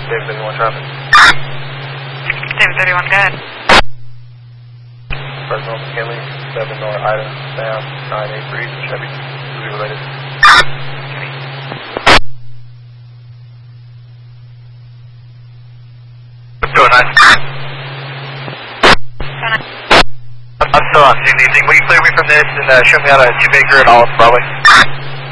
David 31 traffic. David 31, go ahead. Fresno, McKinley, 7 North Ida, Sam, 983, Chevy, to be related. Doing nice. I'm still on scene. Will you clear me from this and show me how to 2 Baker at all, probably?